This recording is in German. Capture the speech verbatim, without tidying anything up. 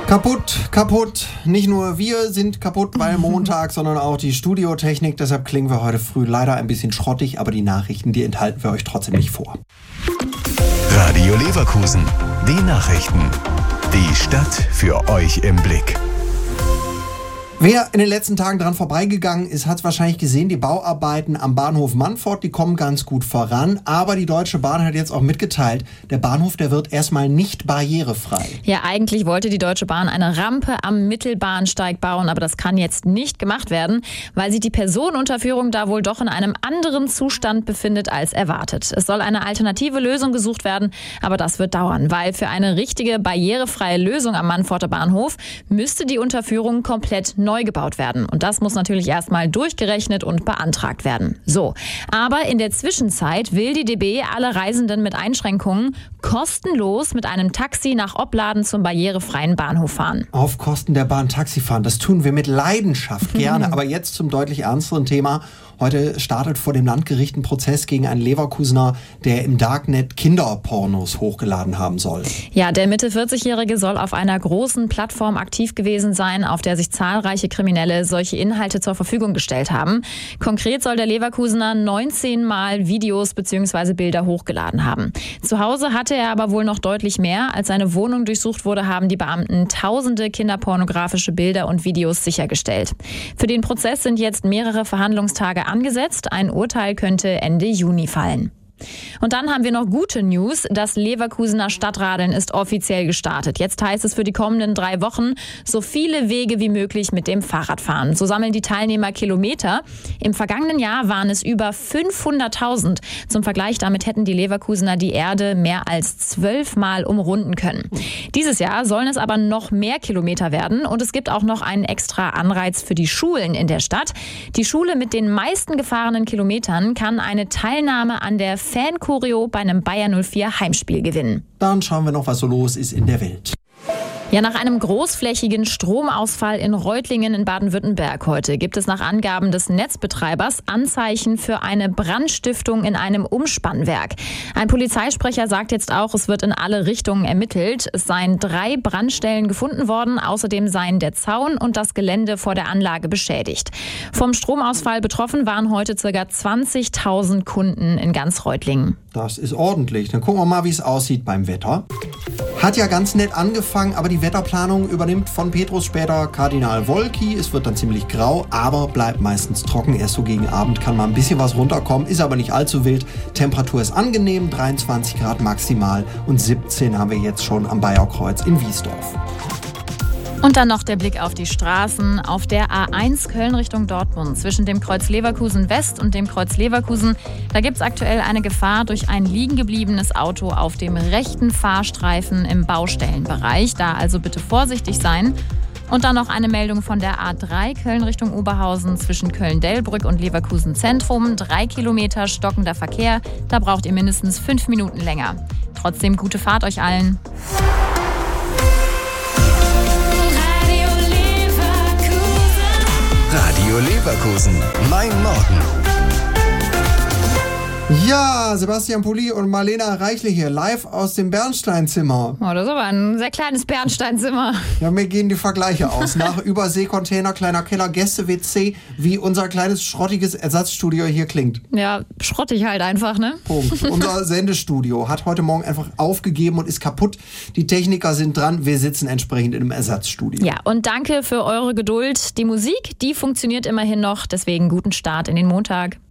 Kaputt, kaputt. Nicht nur wir sind kaputt, weil Montag, sondern auch die Studiotechnik. Deshalb klingen wir heute früh leider ein bisschen schrottig, aber die Nachrichten, die enthalten wir euch trotzdem nicht vor. Radio Leverkusen, die Nachrichten. Die Stadt für euch im Blick. Wer in den letzten Tagen dran vorbeigegangen ist, hat es wahrscheinlich gesehen, die Bauarbeiten am Bahnhof Mannfort, die kommen ganz gut voran. Aber die Deutsche Bahn hat jetzt auch mitgeteilt, der Bahnhof, der wird erstmal nicht barrierefrei. Ja, eigentlich wollte die Deutsche Bahn eine Rampe am Mittelbahnsteig bauen, aber das kann jetzt nicht gemacht werden, weil sich die Personenunterführung da wohl doch in einem anderen Zustand befindet als erwartet. Es soll eine alternative Lösung gesucht werden, aber das wird dauern, weil für eine richtige barrierefreie Lösung am Mannforter Bahnhof müsste die Unterführung komplett neu gebaut werden. Und das muss natürlich erstmal durchgerechnet und beantragt werden. So, aber in der Zwischenzeit will die D B alle Reisenden mit Einschränkungen kostenlos mit einem Taxi nach Opladen zum barrierefreien Bahnhof fahren. Auf Kosten der Bahn Taxi fahren, das tun wir mit Leidenschaft gerne. Aber jetzt zum deutlich ernsteren Thema. Heute startet vor dem Landgericht ein Prozess gegen einen Leverkusener, der im Darknet Kinderpornos hochgeladen haben soll. Ja, der Mitte vierzig-Jährige soll auf einer großen Plattform aktiv gewesen sein, auf der sich zahlreiche Kriminelle solche Inhalte zur Verfügung gestellt haben. Konkret soll der Leverkusener neunzehn Mal Videos bzw. Bilder hochgeladen haben. Zu Hause hatte er aber wohl noch deutlich mehr. Als seine Wohnung durchsucht wurde, haben die Beamten tausende kinderpornografische Bilder und Videos sichergestellt. Für den Prozess sind jetzt mehrere Verhandlungstage angesetzt. Ein Urteil könnte Ende Juni fallen. Und dann haben wir noch gute News. Das Leverkusener Stadtradeln ist offiziell gestartet. Jetzt heißt es für die kommenden drei Wochen so viele Wege wie möglich mit dem Fahrrad fahren. So sammeln die Teilnehmer Kilometer. Im vergangenen Jahr waren es über fünfhunderttausend. Zum Vergleich, damit hätten die Leverkusener die Erde mehr als zwölfmal umrunden können. Dieses Jahr sollen es aber noch mehr Kilometer werden. Und es gibt auch noch einen extra Anreiz für die Schulen in der Stadt. Die Schule mit den meisten gefahrenen Kilometern kann eine Teilnahme an der Fan-Choreo bei einem Bayer null vier Heimspiel gewinnen. Dann schauen wir noch, was so los ist in der Welt. Ja, nach einem großflächigen Stromausfall in Reutlingen in Baden-Württemberg heute gibt es nach Angaben des Netzbetreibers Anzeichen für eine Brandstiftung in einem Umspannwerk. Ein Polizeisprecher sagt jetzt auch, es wird in alle Richtungen ermittelt. Es seien drei Brandstellen gefunden worden. Außerdem seien der Zaun und das Gelände vor der Anlage beschädigt. Vom Stromausfall betroffen waren heute ca. zwanzigtausend Kunden in ganz Reutlingen. Das ist ordentlich. Dann gucken wir mal, wie es aussieht beim Wetter. Hat ja ganz nett angefangen, aber die Wetterplanung übernimmt von Petrus später Kardinal Wolki. Es wird dann ziemlich grau, aber bleibt meistens trocken. Erst so gegen Abend kann mal ein bisschen was runterkommen, ist aber nicht allzu wild. Temperatur ist angenehm, dreiundzwanzig Grad maximal und siebzehn haben wir jetzt schon am Bayerkreuz in Wiesdorf. Und dann noch der Blick auf die Straßen. Auf der A eins Köln Richtung Dortmund zwischen dem Kreuz Leverkusen West und dem Kreuz Leverkusen. Da gibt es aktuell eine Gefahr durch ein liegen gebliebenes Auto auf dem rechten Fahrstreifen im Baustellenbereich. Da also bitte vorsichtig sein. Und dann noch eine Meldung von der A drei Köln Richtung Oberhausen zwischen Köln-Delbrück und Leverkusen Zentrum. Drei Kilometer stockender Verkehr. Da braucht ihr mindestens fünf Minuten länger. Trotzdem gute Fahrt euch allen. Radio Leverkusen, mein Morgen. Ja, Sebastian Pulli und Marlena Reichle hier, live aus dem Bernsteinzimmer. Oh, das ist aber ein sehr kleines Bernsteinzimmer. Ja, mir gehen die Vergleiche aus. Nach Überseekontainer, kleiner Keller, Gäste-W C, wie unser kleines schrottiges Ersatzstudio hier klingt. Ja, schrottig halt einfach, ne? Punkt. Unser Sendestudio hat heute Morgen einfach aufgegeben und ist kaputt. Die Techniker sind dran, wir sitzen entsprechend in einem Ersatzstudio. Ja, und danke für eure Geduld. Die Musik, die funktioniert immerhin noch, deswegen guten Start in den Montag.